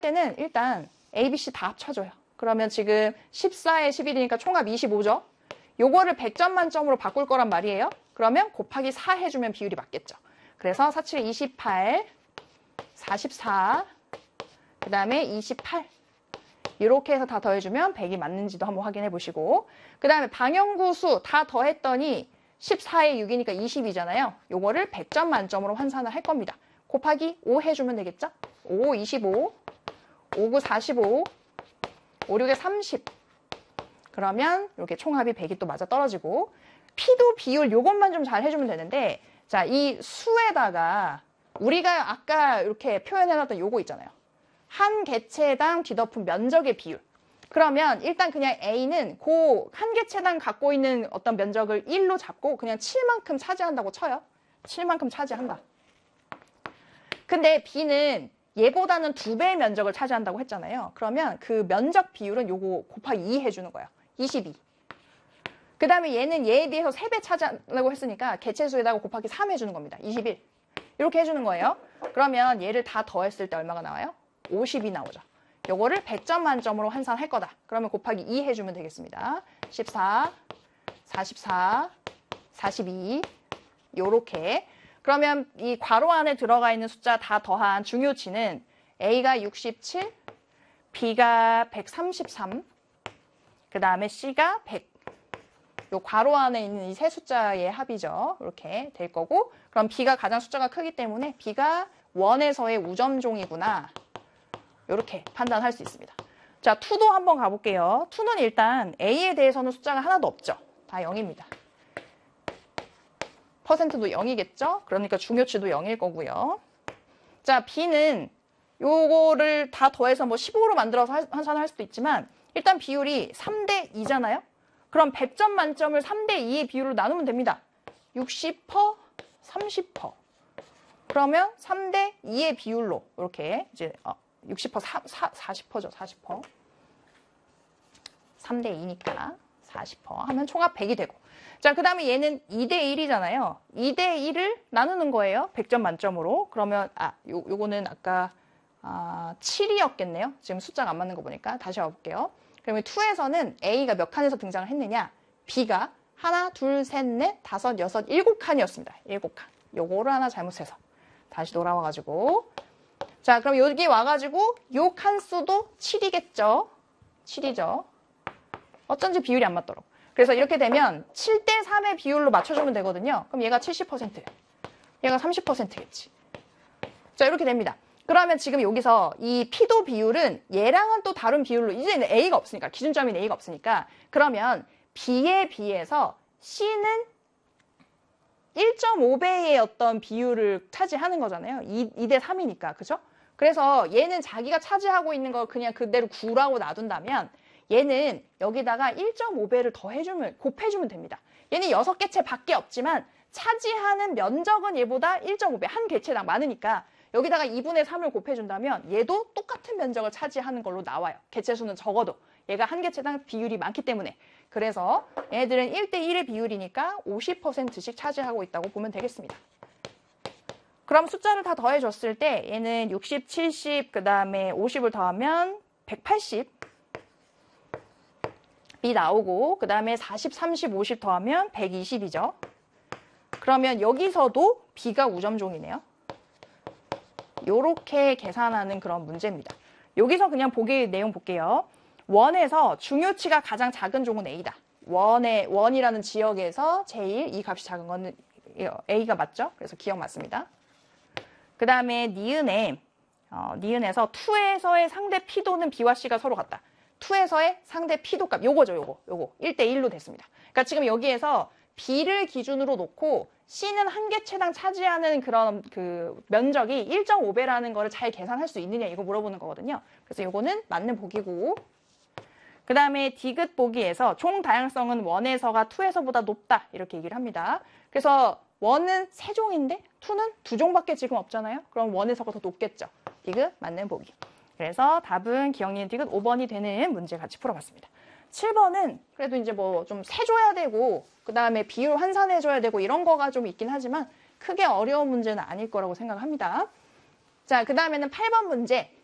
때는 일단 A, B, C 다 합쳐줘요. 그러면 지금 14에 11이니까 총합 25죠. 요거를 100점 만점으로 바꿀 거란 말이에요. 그러면 곱하기 4 해주면 비율이 맞겠죠. 그래서 4, 7, 28, 44, 그 다음에 28. 이렇게 해서 다 더해주면 100이 맞는지도 한번 확인해 보시고, 그 다음에 방향구수 다 더했더니 14에 6이니까 20이잖아요. 요거를 100점 만점으로 환산을 할 겁니다. 곱하기 5 해주면 되겠죠? 5, 25, 5, 9, 45, 5, 6에 30. 그러면 이렇게 총합이 100이 또 맞아 떨어지고, 피도 비율 요것만 좀 잘 해주면 되는데, 자, 이 수에다가 우리가 아까 이렇게 표현해놨던 요거 있잖아요. 한 개체당 뒤덮은 면적의 비율. 그러면 일단 그냥 A는 그 한 개체당 갖고 있는 어떤 면적을 1로 잡고 그냥 7만큼 차지한다고 쳐요. 7만큼 차지한다. 근데 B는 얘보다는 2배의 면적을 차지한다고 했잖아요. 그러면 그 면적 비율은 요거 곱하기 2 해주는 거예요. 22. 그 다음에 얘는 얘에 비해서 3배 차지한다고 했으니까 개체수에다가 곱하기 3 해주는 겁니다. 21. 이렇게 해주는 거예요. 그러면 얘를 다 더했을 때 얼마가 나와요? 50이 나오죠. 요거를 100점 만점으로 환산할 거다. 그러면 곱하기 2 해주면 되겠습니다. 14, 44, 42 요렇게. 그러면 이 괄호 안에 들어가 있는 숫자 다 더한 중요치는 A가 67, B가 133, 그 다음에 C가 100. 요 괄호 안에 있는 이 세 숫자의 합이죠. 이렇게 될 거고, 그럼 B가 가장 숫자가 크기 때문에 B가 원에서의 우점종이구나. 이렇게 판단할 수 있습니다. 자, 2도 한번 가볼게요. 2는 일단 A에 대해서는 숫자가 하나도 없죠. 다 0입니다. 퍼센트도 0이겠죠? 그러니까 중요치도 0일 거고요. 자, B는 요거를 다 더해서 뭐 15로 만들어서 환산할 수도 있지만 일단 비율이 3대 2잖아요? 그럼 100점 만점을 3대 2의 비율로 나누면 됩니다. 60%, 30%. 그러면 3대 2의 비율로 이렇게 이제 60%, 40%죠. 40%. 3대 2니까 40% 하면 총합 100이 되고. 자, 그 다음에 얘는 2대 1이잖아요. 2대 1을 나누는 거예요. 100점 만점으로. 그러면 요거는 아까 7이었겠네요. 지금 숫자가 안 맞는 거 보니까. 다시 와볼게요. 그러면 2에서는 A가 몇 칸에서 등장을 했느냐? B가 하나, 둘, 셋, 넷, 다섯, 여섯, 7칸이었습니다. 7칸. 요거를 하나 잘못해서. 다시 돌아와가지고. 자, 그럼 여기 와가지고 요 칸수도 7이겠죠? 7이죠. 어쩐지 비율이 안 맞더라고. 그래서 이렇게 되면 7대 3의 비율로 맞춰주면 되거든요. 그럼 얘가 70%, 얘가 30%겠지. 자, 이렇게 됩니다. 그러면 지금 여기서 이 피도 비율은 얘랑은 또 다른 비율로, 이제는 A가 없으니까, 기준점인 A가 없으니까, 그러면 B에 비해서 C는 1.5배의 어떤 비율을 차지하는 거잖아요. 2대 3이니까, 그죠? 그래서 얘는 자기가 차지하고 있는 걸 그냥 그대로 9라고 놔둔다면 얘는 여기다가 1.5배를 더 해주면, 곱해주면 됩니다. 얘는 6개체 밖에 없지만 차지하는 면적은 얘보다 1.5배, 한 개체당 많으니까 여기다가 2분의 3을 곱해준다면 얘도 똑같은 면적을 차지하는 걸로 나와요. 개체수는 적어도. 얘가 한 개체당 비율이 많기 때문에. 그래서 얘네들은 1대 1의 비율이니까 50%씩 차지하고 있다고 보면 되겠습니다. 그럼 숫자를 다 더해줬을 때 얘는 60, 70, 그 다음에 50을 더하면 180이 나오고, 그 다음에 40, 30, 50 더하면 120이죠. 그러면 여기서도 B가 우점종이네요. 요렇게 계산하는 그런 문제입니다. 여기서 그냥 내용 볼게요. 원에서 중요치가 가장 작은 종은 A다. 원이라는 지역에서 제일 이 값이 작은 거는 A가 맞죠? 그래서 기억 맞습니다. 그 다음에 니은에서 2에서의 상대 P도는 B와 C가 서로 같다. 2에서의 상대 P도 값, 요거죠, 요거. 1대 1로 됐습니다. 그러니까 지금 여기에서 B를 기준으로 놓고 C는 한 개체당 차지하는 그런 그 면적이 1.5배라는 거를 잘 계산할 수 있느냐, 이거 물어보는 거거든요. 그래서 요거는 맞는 보기고. 그 다음에 디귿 보기에서 총 다양성은 1에서가 2에서보다 높다, 이렇게 얘기를 합니다. 그래서 1은 3종인데 2는 2종밖에 지금 없잖아요. 그럼 1에서가 더 높겠죠. 디귿 맞는 보기. 그래서 답은 기억니은 디귿 5번이 되는 문제 같이 풀어봤습니다. 7번은 그래도 이제 뭐 좀 세줘야 되고, 그 다음에 비율 환산해줘야 되고 이런 거가 좀 있긴 하지만 크게 어려운 문제는 아닐 거라고 생각합니다. 자, 그 다음에는 8번 문제.